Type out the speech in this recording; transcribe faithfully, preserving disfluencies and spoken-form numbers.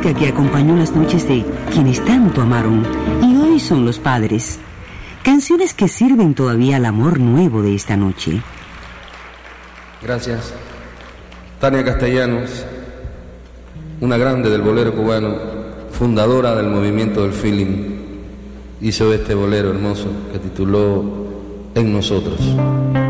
música que acompañó las noches de quienes tanto amaron y hoy son los padres. Canciones que sirven todavía al amor nuevo de esta noche. Gracias. Tania Castellanos, una grande del bolero cubano, fundadora del movimiento del feeling, hizo este bolero hermoso que tituló En Nosotros.